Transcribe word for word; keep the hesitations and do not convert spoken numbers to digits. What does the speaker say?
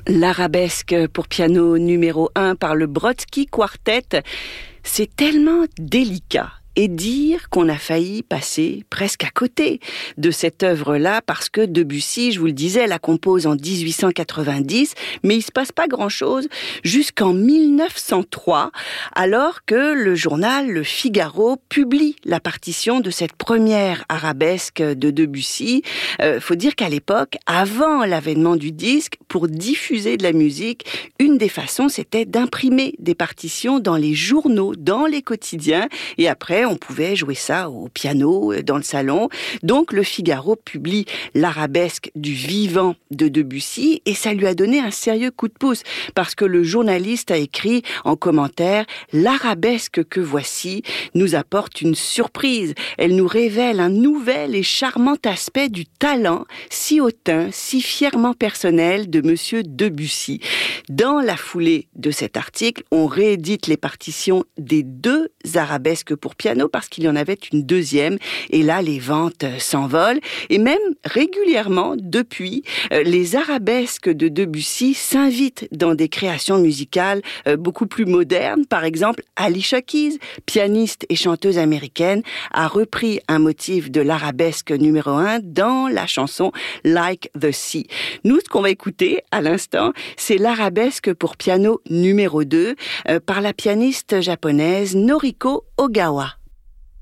L'arabesque pour piano numéro un par le Brodsky Quartet, c'est tellement délicat. Et dire qu'on a failli passer presque à côté de cette œuvre-là parce que Debussy, je vous le disais, la compose en dix-huit cent quatre-vingt-dix, mais il se passe pas grand-chose jusqu'en mille neuf cent trois, alors que le journal Le Figaro publie la partition de cette première arabesque de Debussy. Euh, faut dire qu'à l'époque, avant l'avènement du disque, pour diffuser de la musique, une des façons, c'était d'imprimer des partitions dans les journaux, dans les quotidiens, et après, on pouvait jouer ça au piano, dans le salon. Donc, Le Figaro publie l'arabesque du vivant de Debussy et ça lui a donné un sérieux coup de pouce parce que le journaliste a écrit en commentaire « L'arabesque que voici nous apporte une surprise. Elle nous révèle un nouvel et charmant aspect du talent si hautain, si fièrement personnel de Monsieur Debussy. » Dans la foulée de cet article, on réédite les partitions des deux arabesques pour piano parce qu'il y en avait une deuxième et là les ventes s'envolent et même régulièrement depuis les arabesques de Debussy s'invitent dans des créations musicales beaucoup plus modernes. Par exemple, Alicia Keys, pianiste et chanteuse américaine, a repris un motif de l'arabesque numéro un dans la chanson Like the Sea. Nous, ce qu'on va écouter à l'instant, c'est l'arabesque pour piano numéro deux par la pianiste japonaise Noriko Ogawa.